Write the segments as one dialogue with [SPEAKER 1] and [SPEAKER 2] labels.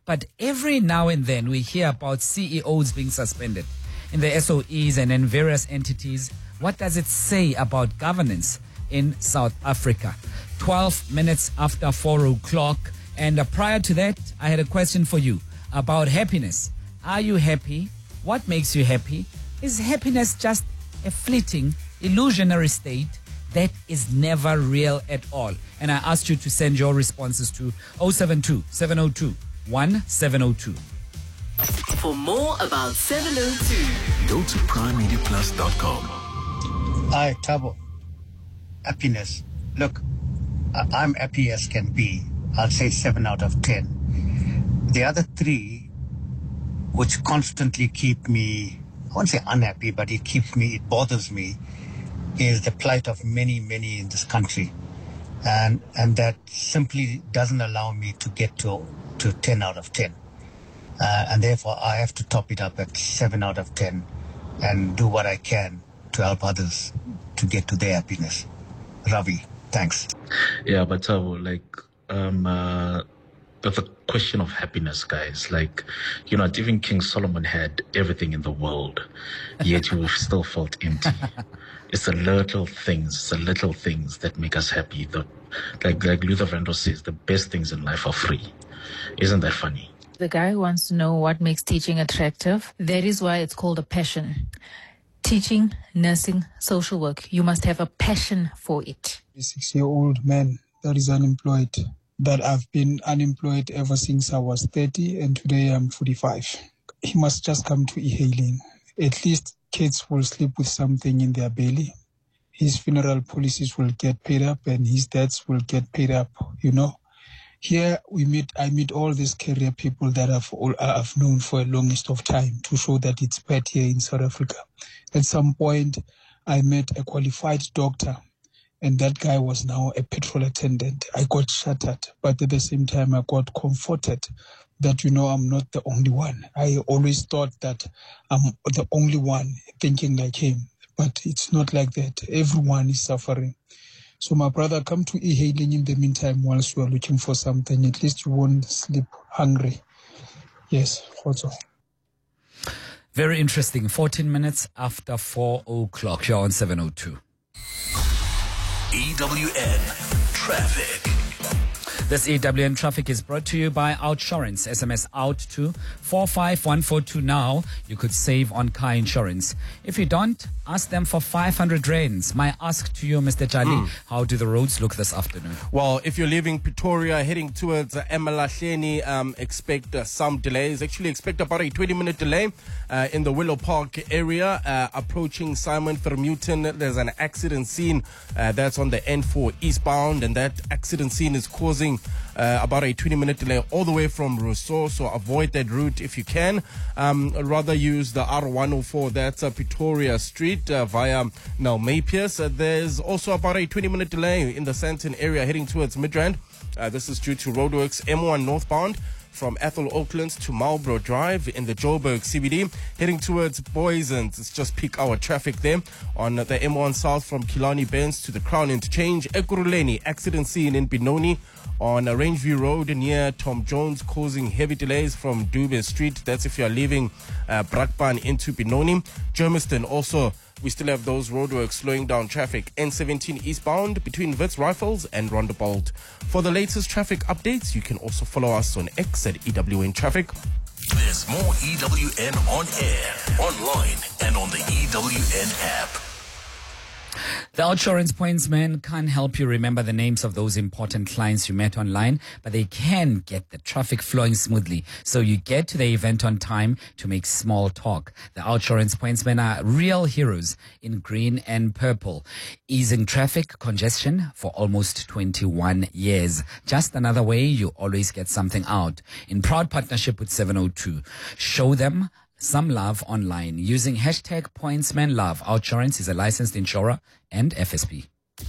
[SPEAKER 1] But every now and then we hear about CEOs being suspended in the SOEs and in various entities. What does it say about governance in South Africa? 12 minutes after 4 o'clock. And prior to that, I had a question for you about happiness. Are you happy? What makes you happy? Is happiness just a fleeting, illusionary state that is never real at all? And I asked you to send your responses to 072 702 1702.
[SPEAKER 2] For more about 702,
[SPEAKER 3] go to primemediaplus.com.
[SPEAKER 4] Hi, Tabo. Happiness. Look, I'm happy as can be. I'll say 7 out of 10. The other 3, which constantly keep me, I won't say unhappy, but it bothers me, is the plight of many, many in this country. And that simply doesn't allow me to get to 10 out of 10. And therefore, I have to top it up at 7 out of 10 and do what I can to help others to get to their happiness. Ravi, thanks.
[SPEAKER 5] Yeah, but the question of happiness, guys, even King Solomon had everything in the world, yet he still felt empty. It's the little things that make us happy. Like Luther Vandross says, the best things in life are free. Isn't that funny?
[SPEAKER 6] The guy wants to know what makes teaching attractive. That is why it's called a passion. Teaching, nursing, social work, you must have a passion for it.
[SPEAKER 7] A 6-year-old man that is unemployed, that I've been unemployed ever since I was 30 and today I'm 45. He must just come to e-hailing. At least kids will sleep with something in their belly. His funeral policies will get paid up and his debts will get paid up, Here I meet all these career people that I've known for a longest of time to show that it's bad here in South Africa. At some point, I met a qualified doctor, and that guy was now a petrol attendant. I got shattered, but at the same time, I got comforted that, I'm not the only one. I always thought that I'm the only one thinking like him, but it's not like that. Everyone is suffering. So my brother, come to e-hailing in the meantime whilst you are looking for something. At least you won't sleep hungry. Yes, also.
[SPEAKER 1] Very interesting. 14 minutes after 4 o'clock. You're on 702.
[SPEAKER 3] EWN Traffic.
[SPEAKER 1] This EWN Traffic is brought to you by Outsurance. SMS out to 45142 now. You could save on car insurance. If you don't, ask them for 500 rands. My ask to you, Mr. Jali, how do the roads look this afternoon?
[SPEAKER 8] Well, if you're leaving Pretoria, heading towards Emalahleni, expect some delays. Actually, expect about a 20-minute delay in the Willow Park area. Approaching Simon Vermeulen, there's an accident scene that's on the N4 eastbound, and that accident scene is causing about a 20-minute delay all the way from Rousseau, so avoid that route if you can. Rather use the R104, that's Pretoria Street via Napiers. There's also about a 20-minute delay in the Sandton area heading towards Midrand. This is due to roadworks M1 northbound from Ethel Oaklands to Marlborough Drive in the Joburg CBD. Heading towards Boysens, it's just peak hour traffic there. On the M1 south from Killarney Benz to the Crown Interchange. Ekurhuleni, accident scene in Benoni on Rangeview Road near Tom Jones, causing heavy delays from Dube Street. That's if you are leaving Brakpan into Benoni. Germiston also, we still have those roadworks slowing down traffic. N17 eastbound between Wits Rifles and Rondebolt. For the latest traffic updates, you can also follow us on X at EWN Traffic.
[SPEAKER 3] There's more EWN on air, online, and on the EWN app.
[SPEAKER 1] The Outsurance Pointsman can't help you remember the names of those important clients you met online, but they can get the traffic flowing smoothly so you get to the event on time to make small talk. The Outsurance Pointsmen are real heroes in green and purple, easing traffic congestion for almost 21 years. Just another way you always get something out. In proud partnership with 702. Show them some love online using hashtag PointsmanLove. Outsurance is a licensed insurer and FSP.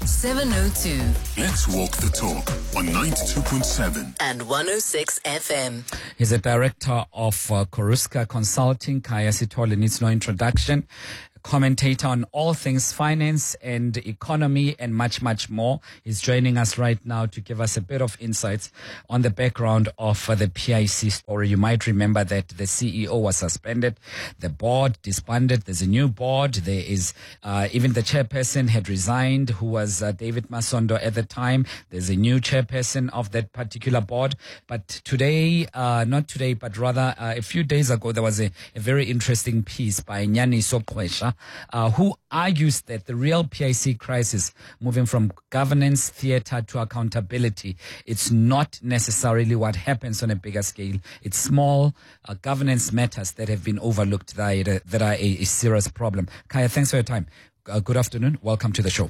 [SPEAKER 2] 702
[SPEAKER 3] Let's walk the talk on 92.7
[SPEAKER 2] and 106 FM.
[SPEAKER 1] He's a director of Koruska Consulting. Kaya Sithole needs no introduction. commentator on all things finance and economy and much, much more. He's joining us right now to give us a bit of insights on the background of the PIC story. You might remember that the CEO was suspended, the board disbanded, there's a new board, there is even the chairperson had resigned, who was David Masondo at the time. There's a new chairperson of that particular board. But today, not today, but rather a few days ago, there was a very interesting piece by Nyani Sokwesha, who argues that the real PIC crisis, moving from governance theater to accountability, it's not necessarily what happens on a bigger scale. It's small governance matters that have been overlooked that are a serious problem. Kaya, thanks for your time. Good afternoon. Welcome to the show.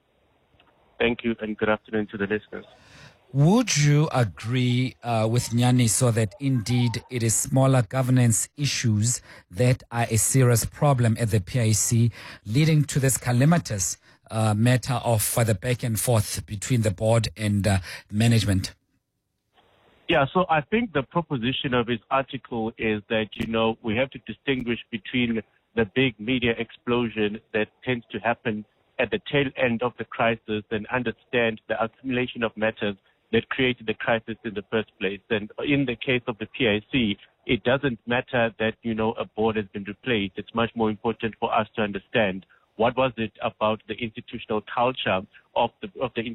[SPEAKER 9] Thank you, and good afternoon to the listeners.
[SPEAKER 1] Would you agree with Nyani so that indeed it is smaller governance issues that are a serious problem at the PIC, leading to this calamitous matter of the back and forth between the board and management?
[SPEAKER 9] Yeah, so I think the proposition of his article is that, we have to distinguish between the big media explosion that tends to happen at the tail end of the crisis and understand the accumulation of matters that created the crisis in the first place. And in the case of the PIC, it doesn't matter that, a board has been replaced. It's much more important for us to understand what was it about the institutional culture of the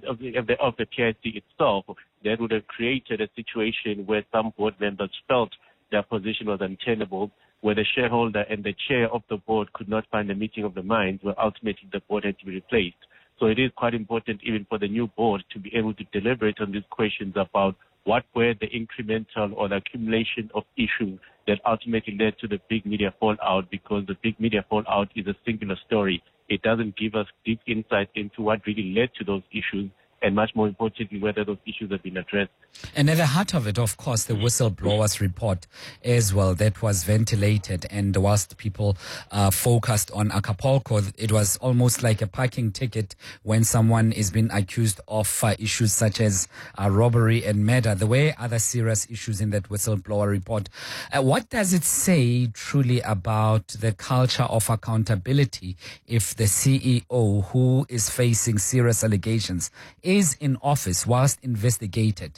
[SPEAKER 9] PIC itself that would have created a situation where some board members felt their position was untenable, where the shareholder and the chair of the board could not find a meeting of the minds, where ultimately the board had to be replaced. So it is quite important even for the new board to be able to deliberate on these questions about what were the incremental or the accumulation of issues that ultimately led to the big media fallout, because the big media fallout is a singular story. It doesn't give us deep insight into what really led to those issues, and much more importantly, whether those issues have been addressed.
[SPEAKER 1] And at the heart of it, of course, the whistleblowers report as well that was ventilated. And whilst people focused on Acapulco, it was almost like a parking ticket when someone is being accused of issues such as robbery and murder. There were other serious issues in that whistleblower report. What does it say truly about the culture of accountability if the CEO, who is facing serious allegations, is in office whilst investigated?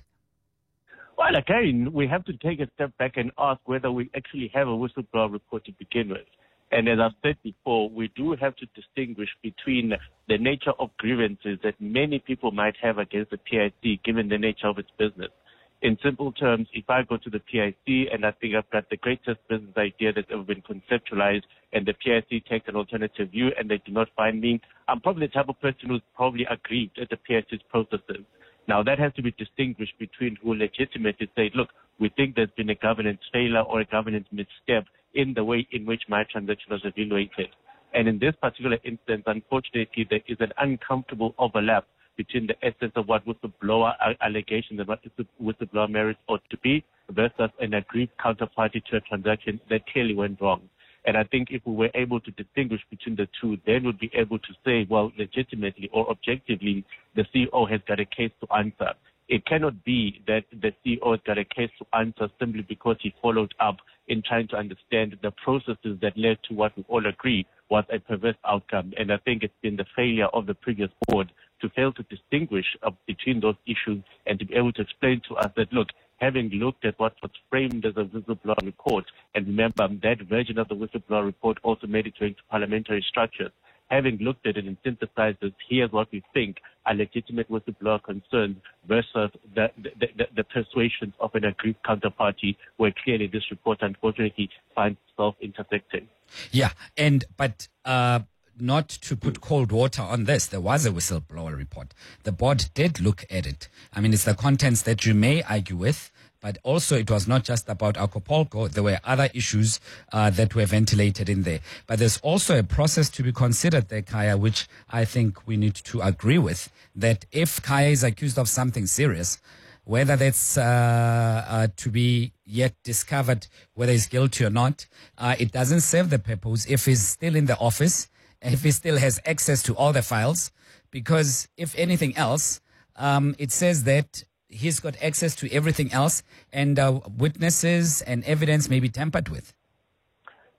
[SPEAKER 9] Well, again, we have to take a step back and ask whether we actually have a whistleblower report to begin with. And as I've said before, we do have to distinguish between the nature of grievances that many people might have against the PIC, given the nature of its business. In simple terms, if I go to the PIC and I think I've got the greatest business idea that's ever been conceptualized, and the PIC takes an alternative view and they do not find me, I'm probably the type of person who's probably aggrieved at the PIC's processes. Now, that has to be distinguished between who legitimately say, look, we think there's been a governance failure or a governance misstep in the way in which my transaction was evaluated. And in this particular instance, unfortunately, there is an uncomfortable overlap between the essence of what whistleblower allegations and what whistleblower merits ought to be versus an aggrieved counterparty to a transaction that clearly went wrong. And I think if we were able to distinguish between the two, then we'd be able to say, well, legitimately or objectively, the CEO has got a case to answer. It cannot be that the CEO has got a case to answer simply because he followed up in trying to understand the processes that led to what we all agree was a perverse outcome. And I think it's been the failure of the previous board to fail to distinguish between those issues and to be able to explain to us that, look, having looked at what was framed as a whistleblower report, and remember that version of the whistleblower report also made its way into parliamentary structures, having looked at it and synthesized it, here's what we think are legitimate whistleblower concerns versus the persuasions of an aggrieved counterparty, where clearly this report unfortunately finds itself intersecting.
[SPEAKER 1] Yeah, but not to put cold water on this, there was a whistleblower report. The board did look at it. I mean, it's the contents that you may argue with, but also it was not just about Acapulco. There were other issues that were ventilated in there. But there's also a process to be considered there, Kaya, which I think we need to agree with, that if Kaya is accused of something serious, whether that's to be yet discovered, whether he's guilty or not, it doesn't serve the purpose if he's still in the office, if he still has access to all the files, because if anything else, it says that he's got access to everything else, and witnesses and evidence may be tampered with.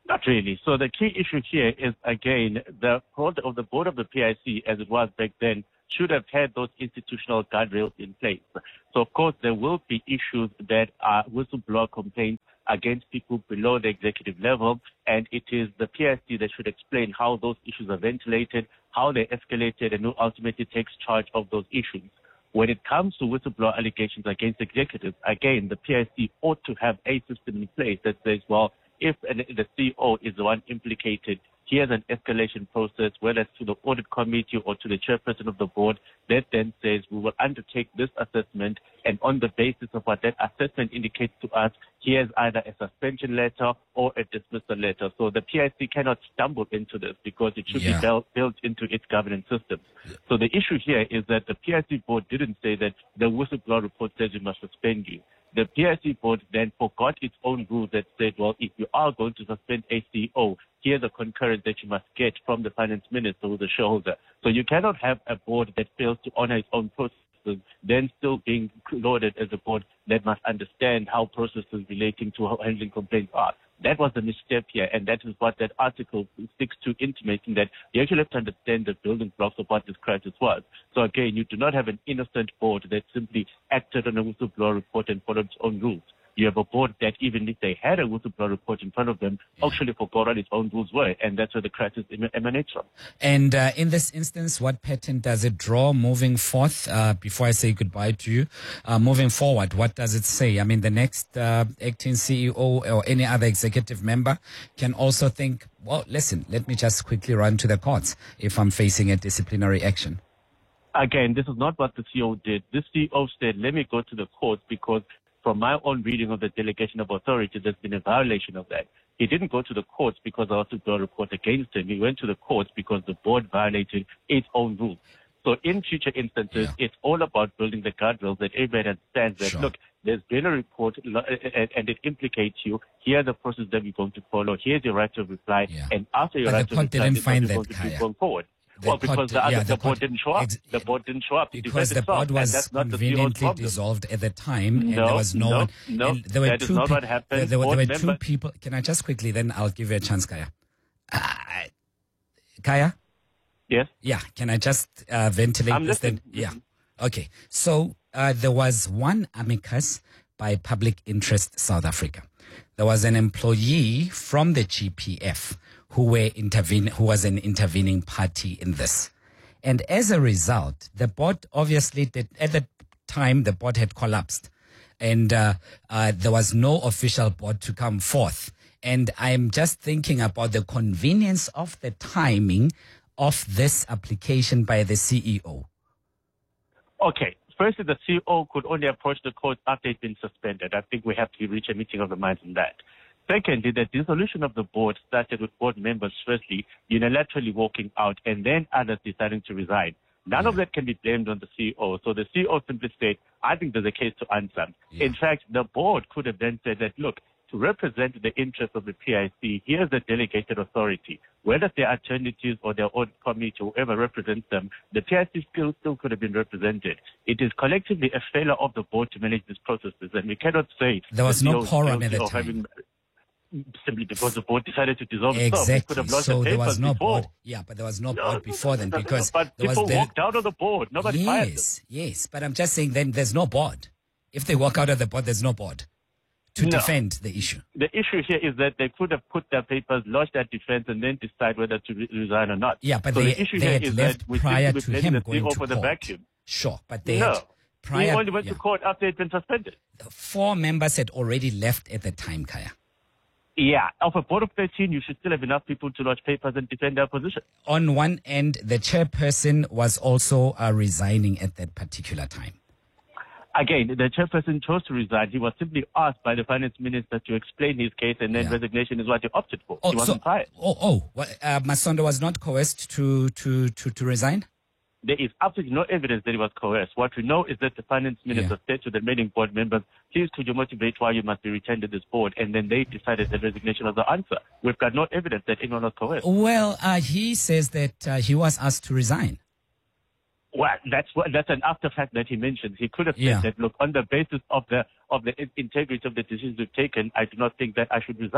[SPEAKER 9] Not really. So the key issue here is, again, the board of the PIC, as it was back then, should have had those institutional guardrails in place. So, of course, there will be issues that are whistleblower complaints against people below the executive level, and it is the PIC that should explain how those issues are ventilated, how they're escalated, and who ultimately takes charge of those issues. When it comes to whistleblower allegations against executives, again, the PIC ought to have a system in place that says, well, if the CEO is the one implicated, here's an escalation process, whether it's to the audit committee or to the chairperson of the board, that then says we will undertake this assessment, and on the basis of what that assessment indicates to us, here's either a suspension letter or a dismissal letter. So the PIC cannot stumble into this because it should be built into its governance system. So the issue here is that the PIC board didn't say that the whistleblower report says we must suspend you. The PIC board then forgot its own rules that said, well, if you are going to suspend a CEO, here's a concurrence that you must get from the finance minister or the shareholder. So you cannot have a board that fails to honor its own processes, then still being lauded as a board that must understand how processes relating to how handling complaints are. That was the misstep here, and that is what that article sticks to, intimating that you actually have to understand the building blocks of what this crisis was. So again, you do not have an innocent board that simply acted on a whistleblower report and followed its own rules. You have a board that, even if they had a whistleblower report in front of them, actually forgot what its own rules were, and that's where the crisis emanates from.
[SPEAKER 1] And in this instance, what pattern does it draw moving forth? Before I say goodbye to you, moving forward, what does it say? I mean, the next acting CEO or any other executive member can also think, well, listen, let me just quickly run to the courts if I'm facing a disciplinary action.
[SPEAKER 9] Again, this is not what the CEO did. The CEO said, let me go to the courts because from my own reading of the delegation of authority, there's been a violation of that. He didn't go to the courts because of the report against him. He went to the courts because the board violated its own rules. So in future instances, it's all about building the guardrails that everybody understands that, look, there's been a report and it implicates you. Here are the process that we're going to follow. Here's your right to reply. And after your right to reply,
[SPEAKER 1] didn't find
[SPEAKER 9] this is what
[SPEAKER 1] that,
[SPEAKER 9] we're going to do
[SPEAKER 1] Kaya.
[SPEAKER 9] going forward.
[SPEAKER 1] The
[SPEAKER 9] because the board didn't show up. The board didn't show up.
[SPEAKER 1] Because the board was conveniently dissolved at the time, and there was no one.
[SPEAKER 9] No,
[SPEAKER 1] there were
[SPEAKER 9] that is not what happened.
[SPEAKER 1] There were two people. Can I just quickly, then I'll give you a chance, Kaya. Kaya?
[SPEAKER 9] Yes?
[SPEAKER 1] Yeah, can I just ventilate
[SPEAKER 9] I'm
[SPEAKER 1] this then? Yeah. Okay. So there was one amicus by Public Interest South Africa. There was an employee from the GPF who was an intervening party in this. And as a result, the board obviously did, at the time, the board had collapsed and there was no official board to come forth. And I'm just thinking about the convenience of the timing of this application by the CEO.
[SPEAKER 9] Okay. Firstly, the CEO could only approach the court after it's been suspended. I think we have to reach a meeting of the minds on that. Secondly, the dissolution of the board started with board members firstly unilaterally walking out and then others deciding to resign. None of that can be blamed on the CEO. So the CEO simply said, I think there's a case to answer. In fact, the board could have then said that, look, to represent the interests of the PIC, here's the delegated authority. Whether they're alternatives or their audit committee, whoever represents them, the PIC still could have been represented. It is collectively a failure of the board to manage these processes, and we cannot say
[SPEAKER 1] there was no quorum at the time.
[SPEAKER 9] Simply because the board decided to dissolve itself.
[SPEAKER 1] Exactly.
[SPEAKER 9] Could have lost
[SPEAKER 1] so
[SPEAKER 9] the
[SPEAKER 1] there was no
[SPEAKER 9] before.
[SPEAKER 1] board. Yeah, but there was no board before then because
[SPEAKER 9] but
[SPEAKER 1] there
[SPEAKER 9] people
[SPEAKER 1] was
[SPEAKER 9] walked out of the board. Nobody fired them.
[SPEAKER 1] Yes. But I'm just saying then there's no board. If they walk out of the board, there's no board to defend the issue.
[SPEAKER 9] The issue here is that they could have put their papers, lodged their defense, and then decide whether to resign or not.
[SPEAKER 1] Yeah, but
[SPEAKER 9] so
[SPEAKER 1] they
[SPEAKER 9] the issue
[SPEAKER 1] had
[SPEAKER 9] here is
[SPEAKER 1] left
[SPEAKER 9] that we
[SPEAKER 1] prior
[SPEAKER 9] seem
[SPEAKER 1] to
[SPEAKER 9] be
[SPEAKER 1] him
[SPEAKER 9] the
[SPEAKER 1] going
[SPEAKER 9] CEO
[SPEAKER 1] to
[SPEAKER 9] for
[SPEAKER 1] court.
[SPEAKER 9] the vacuum.
[SPEAKER 1] Sure, but they had prior.
[SPEAKER 9] He only went to court after it had been suspended.
[SPEAKER 1] 4 members had already left at the time, Kaya.
[SPEAKER 9] Yeah, of a board of 13, you should still have enough people to lodge papers and defend their position.
[SPEAKER 1] On one end, the chairperson was also resigning at that particular time.
[SPEAKER 9] Again, the chairperson chose to resign. He was simply asked by the finance minister to explain his case, and then resignation is what he opted for. He wasn't fired.
[SPEAKER 1] Masondo was not coerced to resign?
[SPEAKER 9] There is absolutely no evidence that he was coerced. What we know is that the finance minister said to the remaining board members, please could you motivate why you must be retained at this board? And then they decided that resignation was the answer. We've got no evidence that anyone was coerced.
[SPEAKER 1] Well, he says that he was asked to resign.
[SPEAKER 9] Well, that's an after fact that he mentioned. He could have said that, look, on the basis of the integrity of the decisions we've taken, I do not think that I should resign.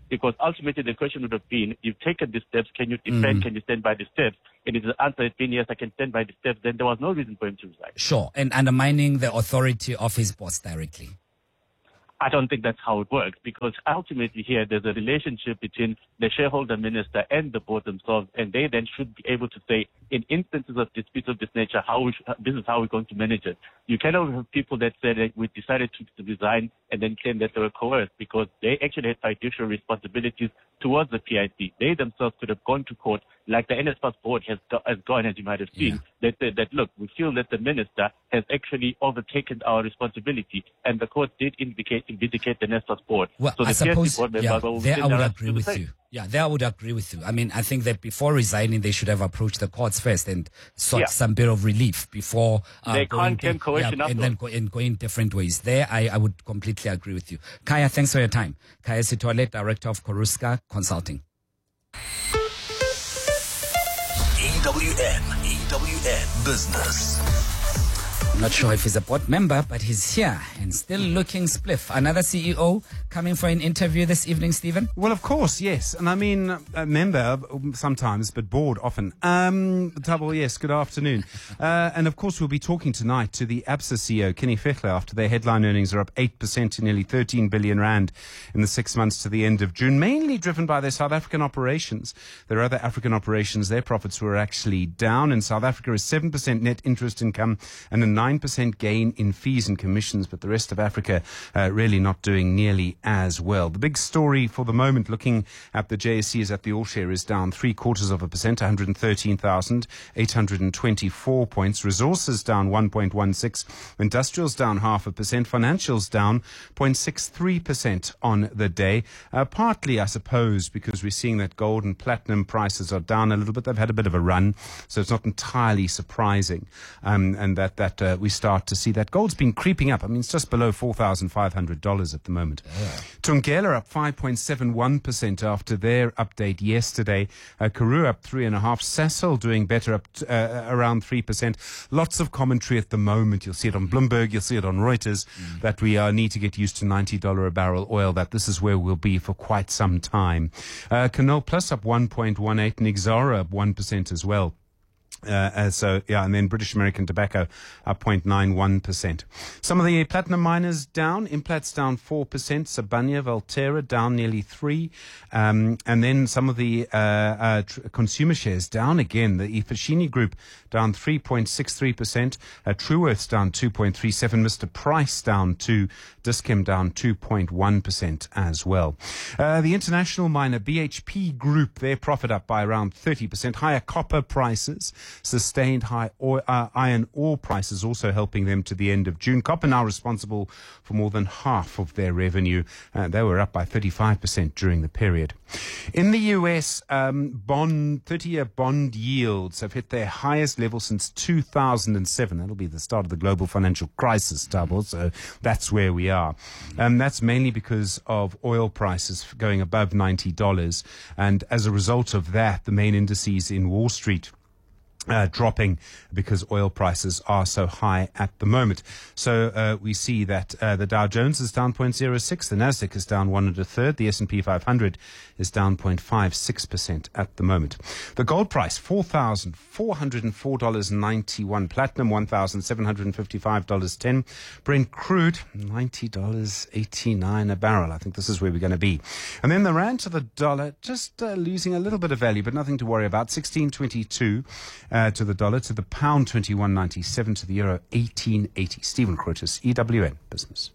[SPEAKER 9] Because ultimately the question would have been, you've taken the steps, can you defend, can you stand by the steps? And if the answer had been yes, I can stand by the steps, then there was no reason for him to resign.
[SPEAKER 1] Sure, and undermining the authority of his boss directly.
[SPEAKER 9] I don't think that's how it works, because ultimately here there's a relationship between the shareholder minister and the board themselves, and they then should be able to say, in instances of disputes of this nature, this is how we're going to manage it. You cannot have people that say that we decided to resign and then claim that they were coerced, because they actually had fiduciary responsibilities towards the PIC. They themselves could have gone to court, like the NSFAS board has gone, as you might have seen, that said that, look, we feel that the minister has actually overtaken our responsibility, and the court did vindicate the NSFAS board.
[SPEAKER 1] Well,
[SPEAKER 9] so
[SPEAKER 1] I suppose,
[SPEAKER 9] board
[SPEAKER 1] there I would agree with you. Yeah, there I would agree with you. I mean, I think that before resigning, they should have approached the courts first and sought some bit of relief before
[SPEAKER 9] they can't claim coercion
[SPEAKER 1] and then going different ways. There, I would completely agree with you. Kaya, thanks for your time. Kaya Sitole, Director of Koruska Consulting.
[SPEAKER 3] EWN Business.
[SPEAKER 1] I'm not sure if he's a board member, but he's here and still looking spliff. Another CEO coming for an interview this evening, Stephen?
[SPEAKER 10] Well, of course, yes. And I mean, a member sometimes, but board often. Double, yes, good afternoon. And of course, we'll be talking tonight to the ABSA CEO, Kenny Fechler, after their headline earnings are up 8% to nearly 13 billion rand in the 6 months to the end of June, mainly driven by their South African operations. Their other African operations, their profits were actually down. In South Africa, is 7% net interest income and a 9% gain in fees and commissions, but the rest of Africa really not doing nearly as well. The big story for the moment, looking at the JSE, is that the all-share is down 0.75%, 113,824 points. Resources down 1.16%, industrials down 0.5%, financials down 0.63% on the day. Partly, I suppose, because we're seeing that gold and platinum prices are down a little bit. They've had a bit of a run, so it's not entirely surprising, and that we start to see that gold's been creeping up. I mean, it's just below $4,500 at the moment. Thungela up 5.71% after their update yesterday. Karoo up 3.5%. Sasol doing better, up around 3%. Lots of commentary at the moment. You'll see it on Bloomberg, you'll see it on Reuters, that we need to get used to $90 a barrel oil, that this is where we'll be for quite some time. Canal Plus up 1.18%, and Exara up 1% as well. And then British American Tobacco up 0.91%. Some of the platinum miners down. Implat's down 4%. Sibanye, Valterra down nearly 3%. And then some of the consumer shares down again. The Ifashini Group down 3.63%. Truworths down 2.37%. Mr. Price down 2%. Dis-Chem down 2.1% as well. The international miner BHP Group, their profit up by around 30%. Higher copper prices, sustained high iron ore prices also helping them to the end of June. Copper now responsible for more than half of their revenue. They were up by 35% during the period. In the US, 30-year bond yields have hit their highest level since 2007. That'll be the start of the global financial crisis, Double. So that's where we are. That's mainly because of oil prices going above $90. And as a result of that, the main indices in Wall Street dropping because oil prices are so high at the moment. So we see that the Dow Jones is down 0.06%, the Nasdaq is down 1 1/3, the S&P 500 is down 0.56% at the moment. The gold price, $4,404.91, platinum $1,755.10, Brent crude $90.89 a barrel. I think this is where we're going to be. And then the rand to the dollar just losing a little bit of value, but nothing to worry about. 16.22 to the dollar, to the pound 21.97, to the euro 18.80. Stephen Crotus, EWN Business.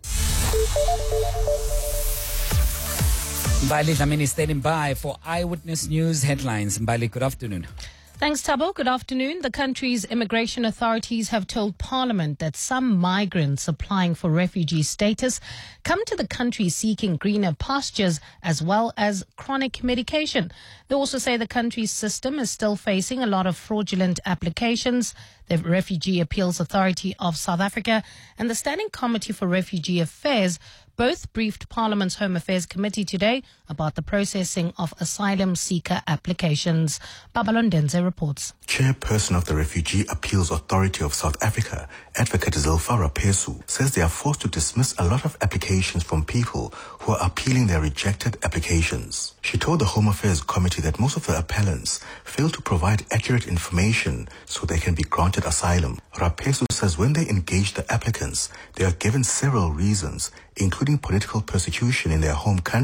[SPEAKER 1] Mbali Dlamini standing by for Eyewitness News headlines. Mbali, good afternoon.
[SPEAKER 11] Thanks, Thabo. Good afternoon. The country's immigration authorities have told Parliament that some migrants applying for refugee status come to the country seeking greener pastures as well as chronic medication. They also say the country's system is still facing a lot of fraudulent applications. The Refugee Appeals Authority of South Africa and the Standing Committee for Refugee Affairs Both briefed Parliament's Home Affairs Committee today about the processing of asylum seeker applications. Babalon Denze reports.
[SPEAKER 12] Chairperson of the Refugee Appeals Authority of South Africa, Advocate Zilpha Rapesu, says they are forced to dismiss a lot of applications from people who are appealing their rejected applications. She told the Home Affairs Committee that most of the appellants fail to provide accurate information so they can be granted asylum. Rapesu says when they engage the applicants, they are given several reasons, including political persecution in their home country